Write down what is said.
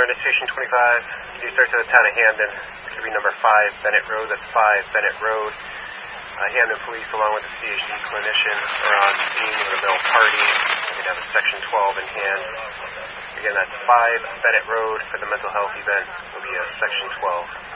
into Station 25. You start to the town of Hamden. It's going to be number 5 Bennett Road. That's 5 Bennett Road. Hamden Police, along with the CHD clinician, are on scene with a middle party. We're going to have a Section 12 in hand. Again, that's 5 Bennett Road for the mental health event. Will be a Section 12.